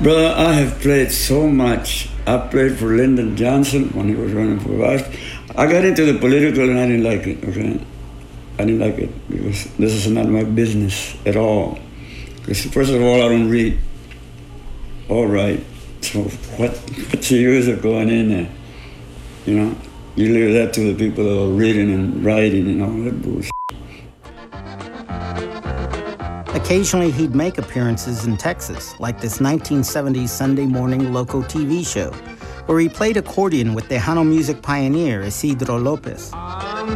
Brother, I have played so much. I played for Lyndon Johnson when he was running for vice. I got into the political and I didn't like it, okay? I didn't like it because this is not my business at all. Because first of all, I don't read or write. So what's the use of going in there? You know? You leave that to the people that are reading and writing and all that bullshit. Occasionally, he'd make appearances in Texas, like this 1970s Sunday morning local TV show, where he played accordion with Tejano music pioneer Isidro Lopez.